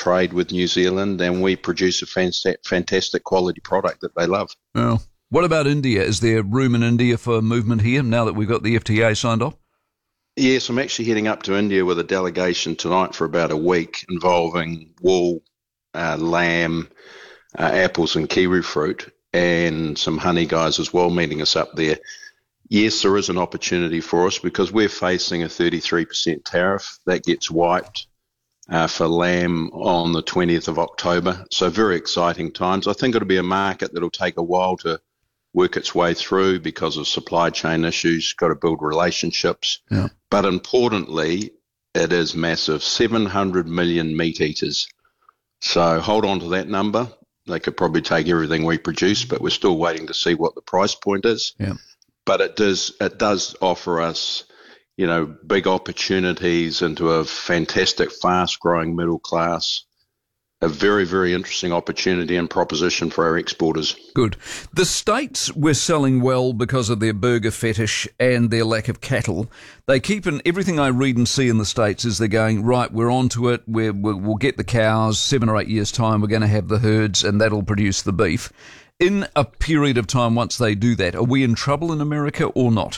trade with New Zealand, and we produce a fantastic quality product that they love. Oh. What about India? Is there room in India for movement here now that we've got the FTA signed off? Yes, I'm actually heading up to India with a delegation tonight for about a week involving wool, lamb, apples and kiwi fruit, and some honey guys as well meeting us up there. Yes, there is an opportunity for us because we're facing a 33% tariff that gets wiped for lamb on the 20th of October. So very exciting times. I think it'll be a market that'll take a while to work its way through because of supply chain issues, got to build relationships. Yeah. But importantly, it is massive, 700 million meat eaters. So hold on to that number. They could probably take everything we produce, but we're still waiting to see what the price point is. Yeah. But it does offer us, big opportunities into a fantastic, fast-growing middle class. A very, very interesting opportunity and proposition for our exporters. Good. The States were selling well because of their burger fetish and their lack of cattle. They keep everything I read and see in the States is they're going, right, we're onto it, we'll get the cows, 7 or 8 years' time, we're going to have the herds, and that'll produce the beef. In a period of time, once they do that, are we in trouble in America or not?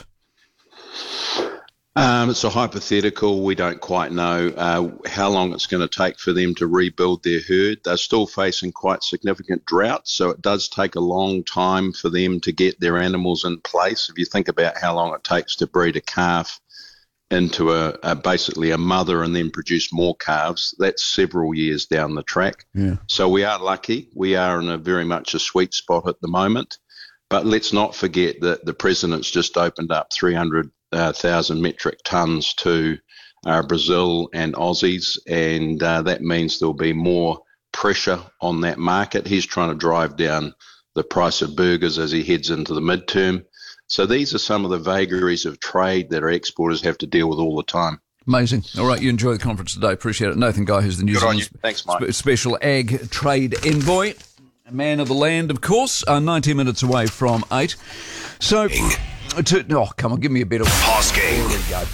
It's a hypothetical. We don't quite know how long it's going to take for them to rebuild their herd. They're still facing quite significant drought, so it does take a long time for them to get their animals in place. If you think about how long it takes to breed a calf into basically a mother and then produce more calves, that's several years down the track. Yeah. So we are lucky. We are in a very much a sweet spot at the moment. But let's not forget that the president's just opened up 300,000 metric tonnes to Brazil and Aussies, and that means there'll be more pressure on that market. He's trying to drive down the price of burgers as he heads into the midterm. So these are some of the vagaries of trade that our exporters have to deal with all the time. Amazing. All right, you enjoy the conference today. Appreciate it. Nathan Guy, who's the New Zealand Thanks, Mike. Special Ag Trade Envoy. A man of the land, of course, 90 minutes away from 8. So, come on, give me a better one. Hosking. There we go.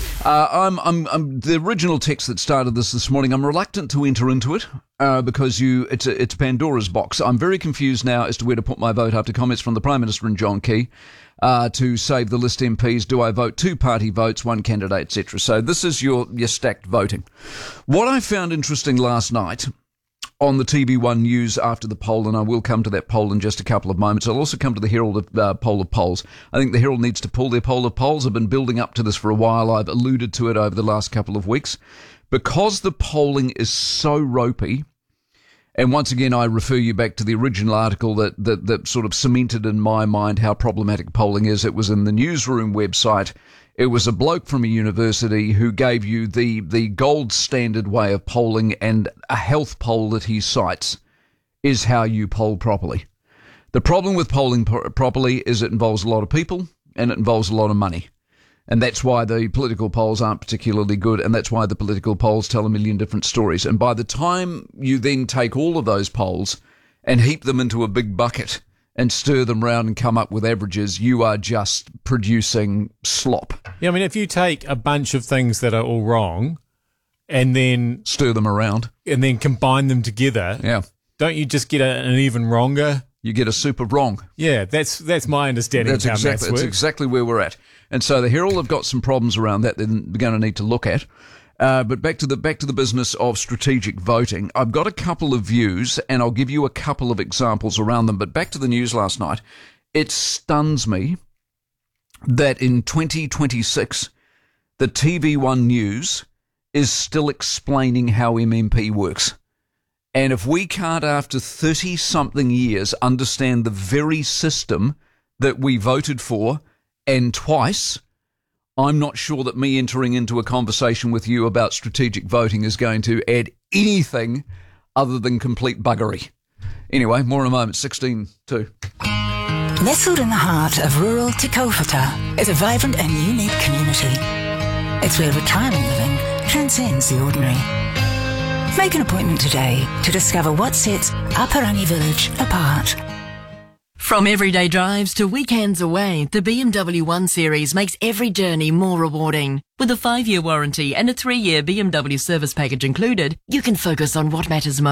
I'm the original text that started this morning. I'm reluctant to enter into it because it's Pandora's box. I'm very confused now as to where to put my vote after comments from the Prime Minister and John Key to save the list MPs. Do I vote 2-party votes, one candidate, etc.? So this is your stacked voting. What I found interesting last night on the TV1 News after the poll, and I will come to that poll in just a couple of moments. I'll also come to the Herald poll of polls. I think the Herald needs to pull their poll of polls. I've been building up to this for a while. I've alluded to it over the last couple of weeks. Because the polling is so ropey, and once again I refer you back to the original article that sort of cemented in my mind how problematic polling is. It was in the Newsroom website. It was a bloke from a university who gave you the gold standard way of polling, and a health poll that he cites is how you poll properly. The problem with polling properly is it involves a lot of people and it involves a lot of money. And that's why the political polls aren't particularly good, and that's why the political polls tell a million different stories. And by the time you then take all of those polls and heap them into a big bucket and stir them round and come up with averages, you are just producing slop. Yeah, I mean, if you take a bunch of things that are all wrong and then stir them around and then combine them together, yeah, don't you just get an even wronger? You get a super wrong. Yeah, that's my understanding of how maths works. That's exactly where we're at. And so the Herald have got some problems around that they're going to need to look at. But back to the business of strategic voting. I've got a couple of views, and I'll give you a couple of examples around them. But back to the news last night. It stuns me that in 2026, the TV1 News is still explaining how MMP works. And if we can't, after 30-something years, understand the very system that we voted for, and twice, I'm not sure that me entering into a conversation with you about strategic voting is going to add anything other than complete buggery. Anyway, more in a moment. 16:2. Nestled in the heart of rural Te Kaupata is a vibrant and unique community. It's where retirement living transcends the ordinary. Make an appointment today to discover what sets Aparangi Village apart. From everyday drives to weekends away, the BMW 1 Series makes every journey more rewarding. With a 5-year warranty and a 3-year BMW service package included, you can focus on what matters most.